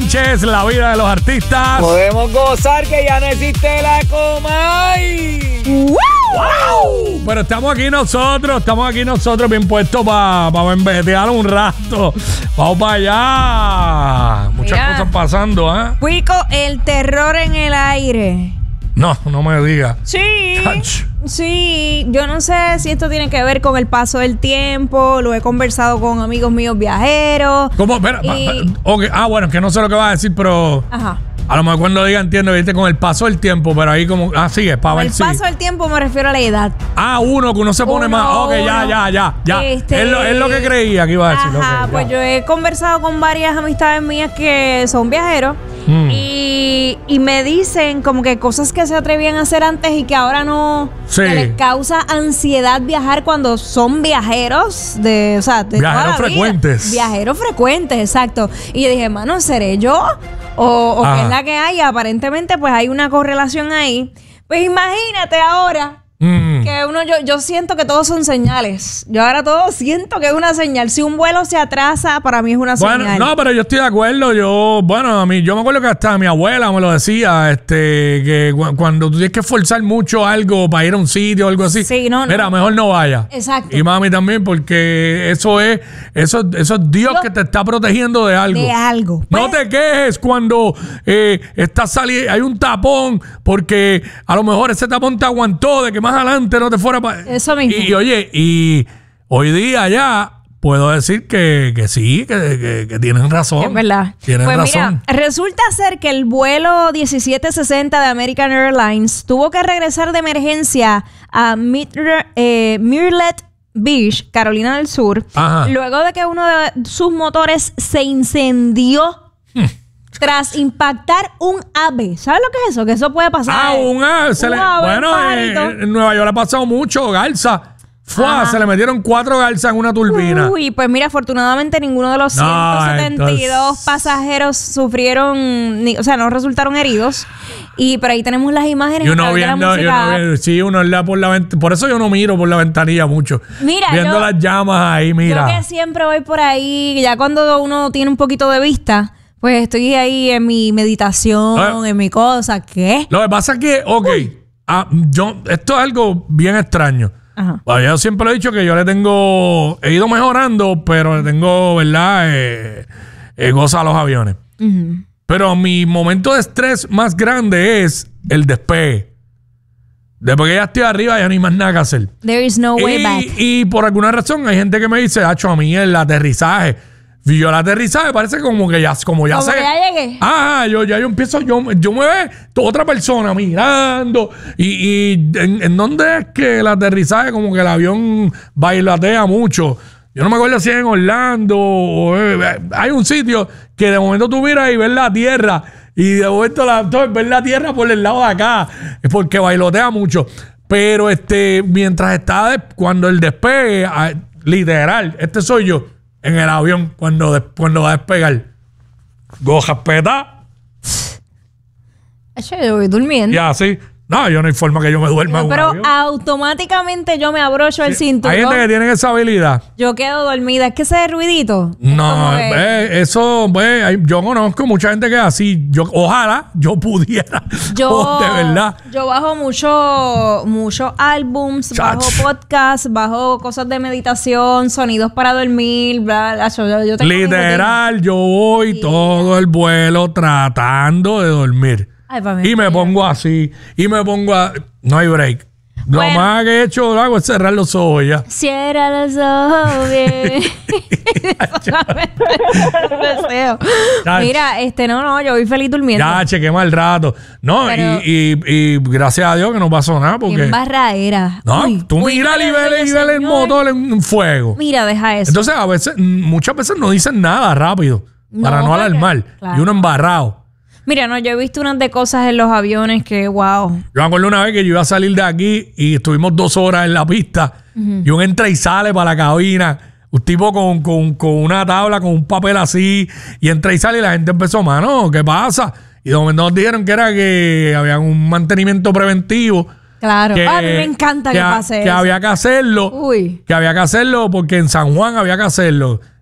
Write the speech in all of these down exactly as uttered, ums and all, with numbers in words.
Sánchez, la vida de los artistas. Podemos gozar que ya no existe la Comay. ¡Wow! ¡Wow! Pero estamos aquí nosotros, estamos aquí nosotros bien puestos para pa envejetear un rato. Vamos para allá. Muchas Mira, cosas pasando, ¿eh? Cuico, el terror en el aire. No, no me digas. Sí. Touch. Sí, yo no sé si esto tiene que ver con el paso del tiempo. Lo he conversado con amigos míos viajeros. ¿Cómo? Espera, y... pa, pa, okay. Ah, bueno, que no sé lo que vas a decir, pero... Ajá. A lo mejor cuando diga entiendo, viste, con el paso del tiempo, pero ahí como... Ah, sigue, para Con ver el si... paso del tiempo me refiero a la edad. Ah, uno, que uno se pone Uno, más... Ok, ya, uno. ya, ya, ya. Este... Es, lo, es lo que creía que iba a decir. Ajá, Okay, pues ya. yo he conversado con varias amistades mías que son viajeros. Mm. Y, y me dicen como que cosas que se atrevían a hacer antes y que ahora no, Sí. que les causa ansiedad viajar cuando son viajeros de, o sea, de toda Viajeros la vida. frecuentes. Viajeros frecuentes, exacto. Y yo dije, mano, ¿seré yo? O, o qué es la que hay. Aparentemente pues hay una correlación ahí. Pues imagínate ahora Mm. que uno, yo, yo siento que todos son señales. Yo ahora todo siento que es una señal. Si un vuelo se atrasa, para mí es una Bueno, señal. no, pero yo estoy de acuerdo. Yo, bueno, a mí, yo me acuerdo que hasta mi abuela me lo decía, este, que cu- cuando tú tienes que forzar mucho algo para ir a un sitio o algo así, Sí, no, no. mira, mejor no vaya. Exacto. Y mami también, porque eso es, eso, eso es Dios Lo- que te está protegiendo de algo. De algo. No Pues- te quejes cuando eh, estás saliendo, hay un tapón, porque a lo mejor ese tapón te aguantó de que más adelante no te fuera para... Eso mismo. Y, y oye, y hoy día ya puedo decir que, que sí, que, que, que tienen razón. Es verdad. Tienen Pues razón. mira, resulta ser que el vuelo diecisiete sesenta de American Airlines tuvo que regresar de emergencia a Mir- eh, Mirlet Beach, Carolina del Sur, Ajá. luego de que uno de sus motores se incendió tras impactar un ave. ¿Sabes lo que es eso? Que eso puede pasar. Ah, un ave. se Un le- ave, bueno, un eh, pajarito. en Nueva York le ha pasado mucho, garza. Fua, Ajá. se le metieron cuatro garzas en una turbina. Uy, pues mira, afortunadamente ninguno de los No, ciento setenta y dos entonces- pasajeros sufrieron, ni- o sea, no resultaron heridos. Y por ahí tenemos las imágenes. Y a uno través de la viendo, y uno música. viendo- sí, uno es la por la vent- por eso yo no miro por la ventanilla mucho. Mira, viendo yo- las llamas ahí, mira. Yo que siempre voy por ahí, ya cuando uno tiene un poquito de vista, pues estoy ahí en mi meditación, Ah. en mi cosa. ¿Qué? Lo que pasa es que, ok, ah, yo, esto es algo bien extraño. Ajá. Bueno, yo siempre he dicho que yo le tengo, he ido mejorando, pero le tengo, ¿verdad? Eh, eh, goza a los aviones. Ujú. Pero mi momento de estrés más grande es el despegue. Después que ya estoy arriba, ya no hay más nada que hacer. There is no way y, back. y por alguna razón hay gente que me dice, hacho, a mí el aterrizaje. Y yo el aterrizaje parece como que ya, como ya Como sé. que ya llegué. Ah, yo ya yo empiezo, yo, yo me ve otra persona mirando. Y, y en, en dónde es que el aterrizaje, como que el avión bailatea mucho. Yo no me acuerdo si es en Orlando o eh, hay un sitio que de momento tú miras y ves la tierra. Y de momento la, entonces, ves la tierra por el lado de acá. Es porque bailotea mucho. Pero este, mientras está, de- cuando el despegue, ah, literal, este soy yo en el avión cuando, de- cuando va a despegar. Gojas peta Acho, yo voy durmiendo. y así. No, yo no hay forma que yo me duerma en un Pero avión. automáticamente yo me abrocho el Hay cinturón. gente que tiene esa habilidad. Yo quedo dormida. Es que ese ruidito. es No, como que- ve, eso, ve, hay- yo conozco mucha gente que es así. Yo, ojalá yo pudiera. Yo, Oh, de verdad. yo bajo mucho, muchos álbums, Chach. bajo podcasts, bajo cosas de meditación, sonidos para dormir, bla, bla, yo, yo- yo tengo mi Literal, yo voy Sí. todo el vuelo tratando de dormir. rutina. Ay, pa' mí. Y me pongo así. Y me pongo a... No hay break. Lo Bueno. más que he hecho lo hago es cerrar los ojos ya. Cierra los ojos bien. Deseo. Chach. Mira, este, no, no, yo voy feliz durmiendo. Ya, chequé mal rato. No, Pero- y, y, y gracias a Dios que no pasó nada porque... Bien barraera. No, Uy, tú uy, mira y mira, ves y ves el señor. motor en, en fuego. Mira, deja eso. Entonces, a veces, muchas veces no dicen nada rápido para No, no porque- alarmar. claro. Y uno embarrado. Mira, no, yo he visto unas de cosas en los aviones que, wow. Yo me acuerdo una vez que yo iba a salir de aquí y estuvimos dos horas en la pista y un entra y sale para la cabina. Un tipo con, con, con una tabla, con un papel así, y entra y sale y la gente empezó, mano, ¿qué pasa? Y de momento nos dijeron que era que había un mantenimiento preventivo. Claro. Que, a mí me encanta que, ha- pase que eso. había que hacerlo. Uy. Que había que hacerlo porque en San Juan había que hacerlo.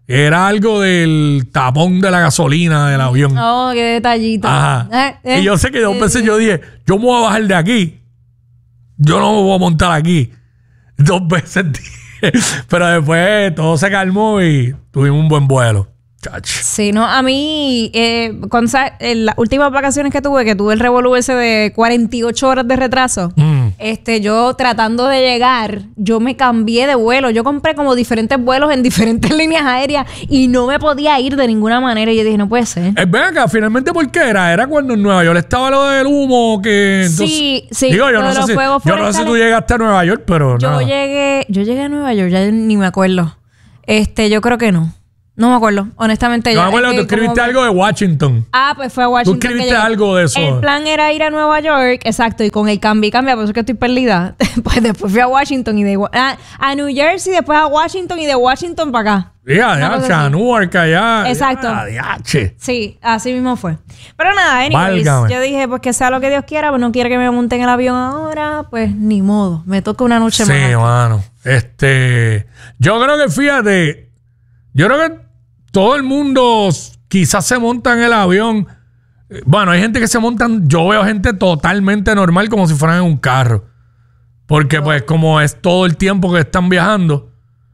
Era algo del tapón de la gasolina del avión. Oh, qué detallito. Ajá. Eh, eh, y yo sé que dos eh, veces yo dije, yo me voy a bajar de aquí. Yo no me voy a montar aquí. Dos veces dije. Pero después todo se calmó y tuvimos un buen vuelo. Chach. Sí, no, a mí, eh, con, en las últimas vacaciones que tuve, que tuve el revolú ese de cuarenta y ocho horas de retraso, Mm. este, yo tratando de llegar, yo me cambié de vuelo. Yo compré como diferentes vuelos en diferentes líneas aéreas y no me podía ir de ninguna manera. Y yo dije, no puede ser. Es ven acá, finalmente, ¿por qué era? Era cuando en Nueva York estaba lo del humo que... Entonces, Sí, sí, Digo, yo lo no, de sé los si, fuegos yo no sé si tú forestales. llegaste a Nueva York, pero Yo nada. llegué, yo llegué a Nueva York, ya ni me acuerdo. Este, yo creo que no. No me acuerdo, honestamente. Yo ya, me acuerdo, es tú que como escribiste que- algo de Washington. Ah, pues fue a Washington. que escribiste llegué. algo de eso. El plan era ir a Nueva York, exacto, y con el cambio y cambia, por eso es que estoy perdida. Pues después fui a Washington y de a, a New Jersey, después a Washington y de Washington para acá. Ya, Una cosa ya, así. a Newark allá. Exacto. Ya, diache. Sí, así mismo fue. Pero nada, anyways, Válgame. yo dije, pues que sea lo que Dios quiera, pues no quiere que me monte en el avión ahora, pues ni modo, me toca una noche Sí, más. mano. Este, yo creo que fíjate, yo creo que todo el mundo quizás se monta en el avión. Eh, Bueno, hay gente que se montan, yo veo gente totalmente normal como si fueran en un carro. Porque pues como es todo el tiempo que están viajando.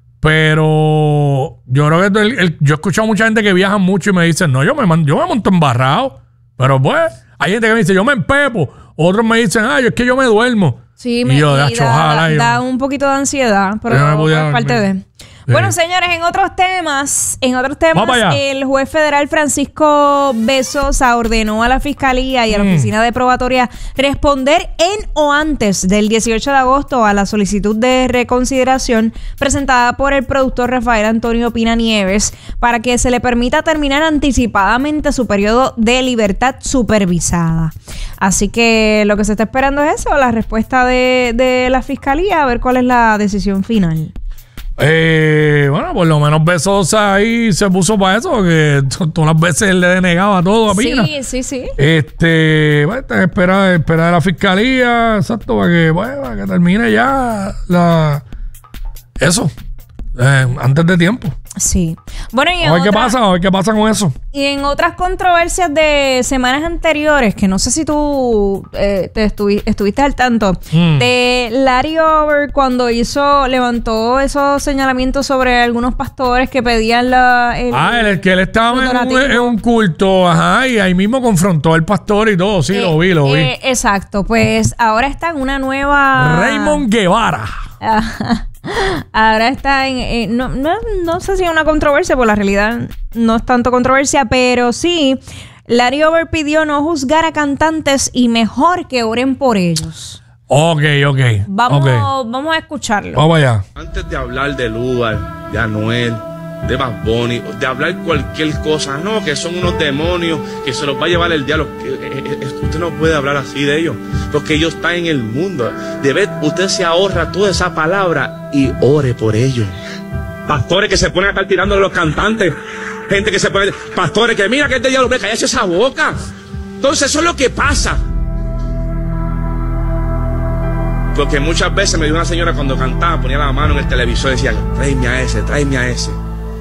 Pero yo creo que el- el- yo he escuchado mucha gente que viaja mucho y me dicen, no, yo me, man- yo me monto embarrado. Pero pues, hay gente que me dice, yo me empepo. Otros me dicen, ay, es que yo me duermo. Sí, y me yo, y "Dacho, da, ojalá da- yo- da un poquito de ansiedad, pero Yo no me podía es parte dormir. de. Sí. Bueno, señores, en otros temas, en otros temas, Vamos allá. el juez federal Francisco Besosa ordenó a la Fiscalía y a la Mm. Oficina de Probatoria responder en o antes del dieciocho de agosto a la solicitud de reconsideración presentada por el productor Rafael Antonio Pina Nieves para que se le permita terminar anticipadamente su periodo de libertad supervisada. Así que lo que se está esperando es eso, la respuesta de, de la Fiscalía, a ver cuál es la decisión final. Eh, bueno, por lo menos Besosa ahí se puso para eso, porque t- todas las veces él le denegaba todo a Pina. Sí, sí, sí. Este, bueno, está en espera, espera de la fiscalía, exacto, para que, bueno, para que termine ya la eso, eh, antes de tiempo. Sí. Bueno, y en, A ver qué otra- pasa, a ver qué pasa con eso. y en otras controversias de semanas anteriores, que no sé si tú eh, te estuvi- estuviste al tanto, Mm. de Larry Over cuando hizo, levantó esos señalamientos sobre algunos pastores que pedían la... el- Ah, el, el que él estaba en un, donativo. en un culto, ajá, y ahí mismo confrontó al pastor y todo, sí, eh, lo vi, lo vi. eh, exacto, pues ahora está en una nueva... Raymond Guevara. Ajá. Ahora está en... eh, no, no, no sé si es una controversia, porque la realidad no es tanto controversia, pero sí, Larry Over pidió no juzgar a cantantes y mejor que oren por ellos. Ok, ok. Vamos, ok. vamos a escucharlo. Vamos allá. Antes de hablar de Lugar, de Anuel, de Bad Bunny, de hablar cualquier cosa, no, que son unos demonios, que se los va a llevar el diablo. que, eh, eh, Usted no puede hablar así de ellos, porque ellos están en el mundo. De ver, usted se ahorra toda esa palabra y ore por ellos. Pastores que se ponen a estar tirando de los cantantes, gente que se pone, pastores que mira que este diablo, cállese esa boca. Entonces eso es lo que pasa. Porque muchas veces me dio una señora cuando cantaba, ponía la mano en el televisor y decía, tráeme a ese, tráeme a ese.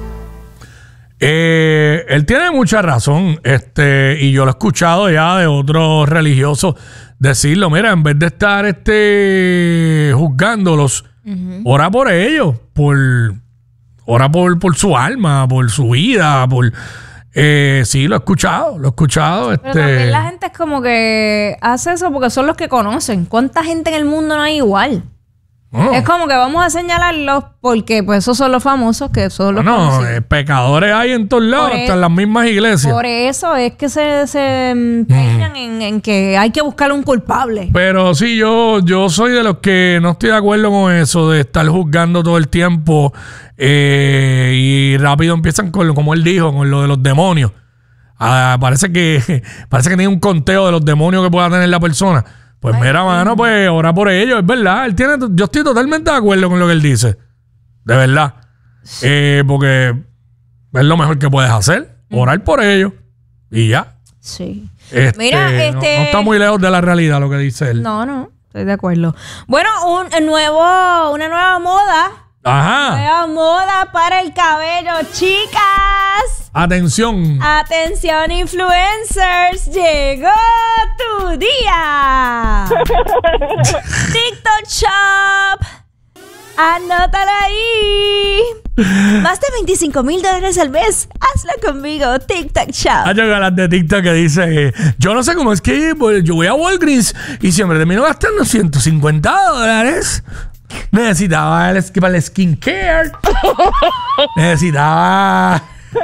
Eh, él tiene mucha razón, este, y yo lo he escuchado ya de otros religiosos decirlo, mira, en vez de estar este juzgándolos, ora por ellos, por ora por, por su alma, por su vida, por eh, sí, lo he escuchado, lo he escuchado. Pero también Este, la gente es como que hace eso porque son los que conocen. ¿Cuánta gente en el mundo no hay igual? no, Es como que vamos a señalarlos porque pues esos son los famosos que son los no, conocidos. eh, pecadores hay en todos lados, Por hasta e- en las mismas iglesias. Por eso es que se, se empeñan en, en que hay que buscar un culpable. Pero sí, yo, yo soy de los que no estoy de acuerdo con eso de estar juzgando todo el tiempo eh, y rápido empiezan con, lo- como él dijo, con lo de los demonios. Ah, parece que parece que tiene un conteo de los demonios que pueda tener la persona. Pues mira, mano, pues ora por ellos, es verdad. Él tiene, yo estoy totalmente de acuerdo con lo que él dice. De verdad. Eh, porque es lo mejor que puedes hacer. Orar por ellos. Y ya. Sí. Este, Mira, no- este- no está muy lejos de la realidad lo que dice él. No, no, estoy de acuerdo. Bueno, un nuevo, una nueva moda Ajá. Nueva moda para el cabello, chicas. Atención. Atención, influencers, llegó tu día. TikTok Shop. Anótalo ahí. Más de veinticinco mil dólares al mes. Hazlo conmigo, TikTok Shop. Hay ganas de TikTok que dice, eh, yo no sé cómo es que pues, yo voy a Walgreens y siempre termino gastando ciento cincuenta dólares. Necesitaba el, para el skincare. Necesitaba...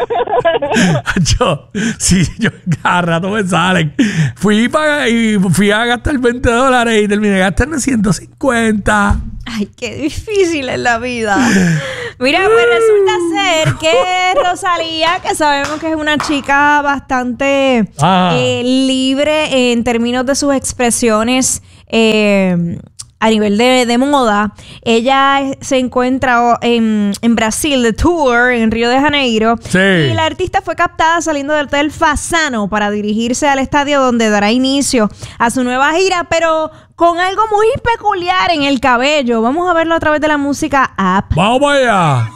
yo, sí, yo cada rato me salen. Fui, para, y fui a gastar veinte dólares y terminé gastando ciento cincuenta. Ay, qué difícil es la vida. Mira, pues resulta ser que Rosalía, que sabemos que es una chica bastante ah. eh, libre en términos de sus expresiones eh, a nivel de, de moda, ella se encuentra en, en Brasil de tour, en Río de Janeiro. Sí. Y la artista fue captada saliendo del Hotel Fasano para dirigirse al estadio donde dará inicio a su nueva gira, pero con algo muy peculiar en el cabello. Vamos a verlo a través de la música app. Vamos para allá.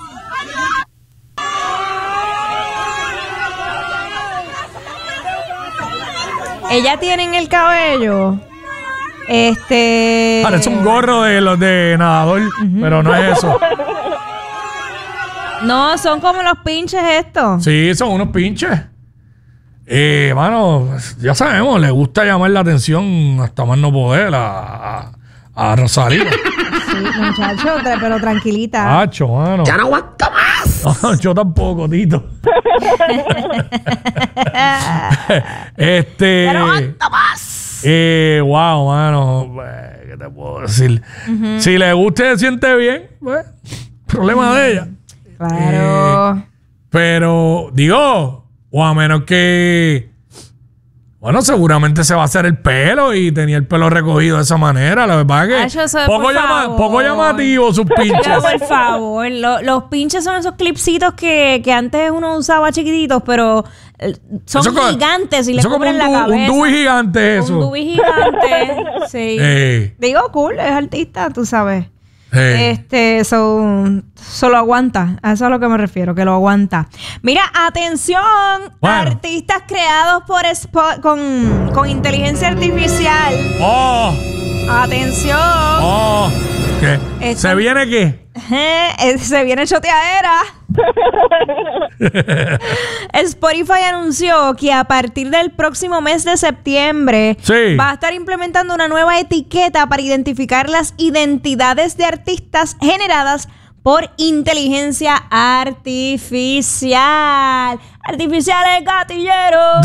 Ella tiene en el cabello este Parece un gorro de los de nadador, uh-huh. pero no es eso. No, son como los pinches estos. Sí, son unos pinches. Eh, mano, ya sabemos, le gusta llamar la atención hasta más no poder a, a, a Rosalía. Sí, muchacho, pero tranquilita. Macho, mano. Ya no aguanto más. No, yo tampoco, Tito. este. Ya no aguanto más. Eh, wow, mano. ¿Qué te puedo decir? Uh-huh. Si le gusta y se siente bien, pues, problema uh-huh. de ella. Claro. Eh, pero, digo, o a menos que... Bueno, seguramente se va a hacer el pelo y tenía el pelo recogido de esa manera. La verdad que Ay, yo sé, poco, llama, poco llamativo sus pinches. Pero por favor, lo, los pinches son esos clipsitos que, que antes uno usaba chiquititos, pero son eso gigantes y le cubren la cabeza. Un dubi gigante eso. Un dubi gigante, sí. Hey. Digo, cool, es artista, tú sabes. Hey. Este, so, solo aguanta. A eso es a lo que me refiero, que lo aguanta. Mira, atención, bueno. artistas creados por Spo- con, con inteligencia artificial. Oh. Atención. Oh. ¿Qué? Esto, ¿Se viene qué? Eh, se viene choteadera. Spotify anunció que a partir del próximo mes de septiembre sí. va a estar implementando una nueva etiqueta para identificar las identidades de artistas generadas por inteligencia artificial. Artificiales gatilleros.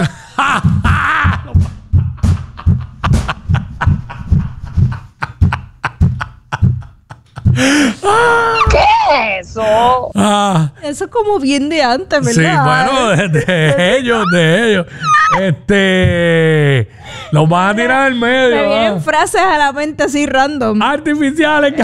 ¿Qué es eso? Ah. Eso es como bien de antes, ¿verdad? Sí, bueno, de, de ellos, de ellos. Este... Los van a tirar al medio. Me vienen ah. frases a la mente así random. Artificiales.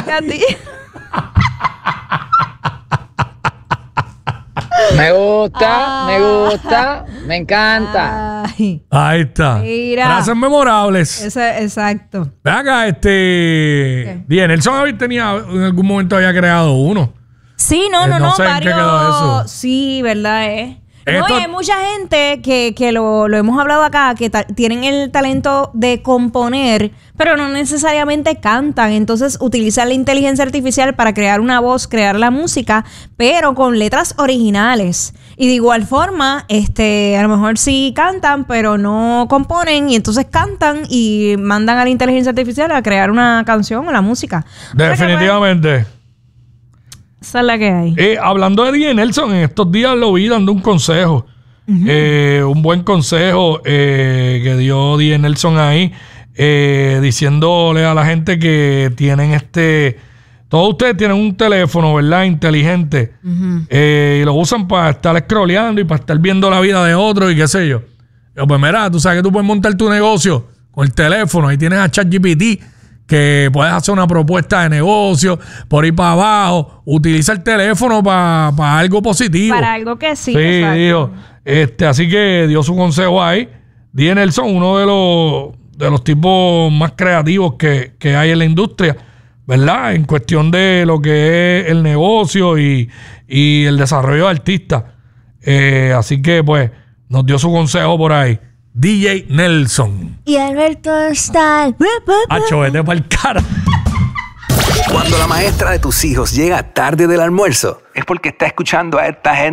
Me gusta, me gusta, me encanta. Ay, Ahí está. Mira. Frases memorables. Ese, exacto. Ve acá, este... Bien, Nelson tenía, en algún momento había creado uno. Sí, no, Eh, no, no no, sé en qué varios... quedó eso. Sí, verdad es. Esto- No, y hay mucha gente que, que lo, lo hemos hablado acá, que ta- tienen el talento de componer, pero no necesariamente cantan. Entonces utilizan la inteligencia artificial para crear una voz, crear la música, pero con letras originales. Y de igual forma, este, a lo mejor sí cantan, pero no componen, y entonces cantan y mandan a la inteligencia artificial a crear una canción o la música. O sea que, Definitivamente. pues, esa es la que hay. Eh, hablando de D J Nelson, en estos días lo vi dando un consejo. Uh-huh. Eh, un buen consejo eh, que dio D J Nelson ahí, eh, diciéndole a la gente que tienen este... Todos ustedes tienen un teléfono, ¿verdad? Inteligente. Uh-huh. Eh, y lo usan para estar scrolleando y para estar viendo la vida de otros y qué sé yo. Yo, pues mira, tú sabes que tú puedes montar tu negocio con el teléfono. Ahí tienes a ChatGPT, que puedes hacer una propuesta de negocio por ahí para abajo. Utiliza el teléfono para pa algo positivo. Para algo que sí. Sí, exacto. dijo. Este, así que dio su consejo ahí. D J Nelson, uno de los, de los tipos más creativos que, que hay en la industria. ¿verdad? En cuestión de lo que es el negocio y, y el desarrollo de artistas. Eh, así que, pues, nos dio su consejo por ahí. D J Nelson. Y Alberto está... Acho, vete pa'l cara. Cuando la maestra de tus hijos llega tarde del almuerzo, es porque está escuchando a esta gente.